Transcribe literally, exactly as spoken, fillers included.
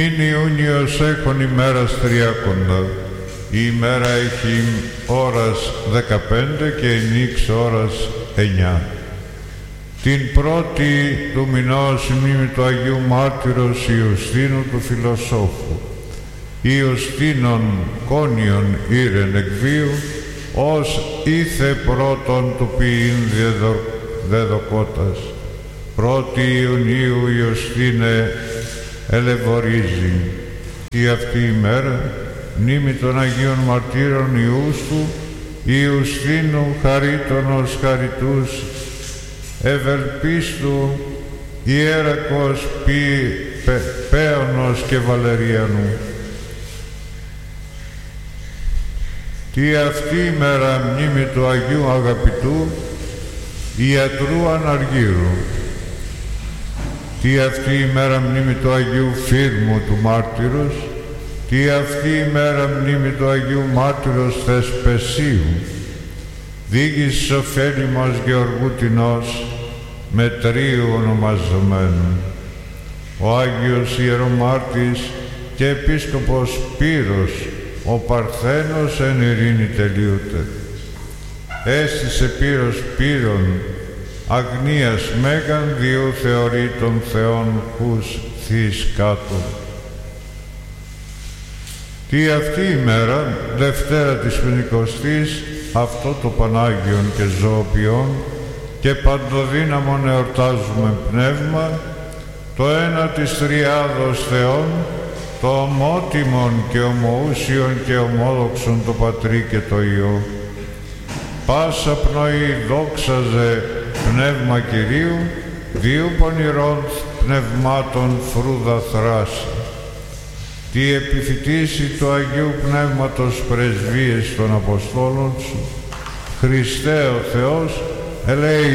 Είναι Ιούνιος έχων ημέρας τριάκοντα. Η ημέρα έχει ώρας δεκαπέντε και η νύξ ώρας εννιά. Την πρώτη του μηνός μνήμη του Αγίου Μάρτυρος Ιουστίνου του Φιλοσόφου. Ιουστίνων κόνιον ήρεν εκ βίου, ως ήθε πρώτον του ποιήν δεδοκότας. Πρώτη Ιουνίου Ιουστίνε ελευορίζει. Και αυτή η μέρα μνήμη των Αγίων Μαρτύρων Ιούστου, Ιουστίνου χαρίτωνος χαριτούς, Ευελπίστου, Ιέρακος, Πι, Πε, Πέωνος και Βαλεριανού. Τι αυτή η μέρα μνήμη του Αγίου Αγαπητού Ιατρού Αναργύρου. Τι αυτή η μέρα μνήμη του Αγίου Φύρμου του Μάρτυρος. Τι αυτή η μέρα μνήμη του Αγίου Μάρτυρος Θεσπεσίου. Δίγης ωφέλιμος Γεωργού Τινός, μετρίου ονομαζομένου. Ο Άγιος Ιερομάρτης και Επίσκοπος Πύρος, ο Παρθένος εν ειρήνη τελείωτε. Έστησε Πύρος Πύρων, αγνίας μέγαν διού θεωρεί των Θεών χους θείς κάτω. Τι αυτή η μέρα, Δευτέρα της Πεντηκοστής, αυτό το Πανάγιον και Ζωοποιών και παντοδύναμον εορτάζουμε πνεύμα, το ένα της Τριάδος Θεών, το ομότιμον και ομοούσιον και ομόδοξον το Πατρί και το Υιό. Πάσα πνοή δόξαζε πνεύμα Κυρίου, δύο πονηρών πνευμάτων φρούδα θράση. Τι επιφυτίσει του Αγίου Πνεύματος πρεσβείες των Αποστόλων σου, Χριστέ ο Θεός, ελέη